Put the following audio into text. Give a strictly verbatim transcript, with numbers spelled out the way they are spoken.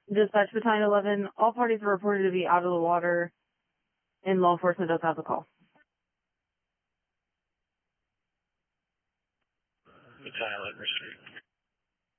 Dispatch Battalion eleven, all parties are reported to be out of the water, and law enforcement does have the call. Battalion, Street.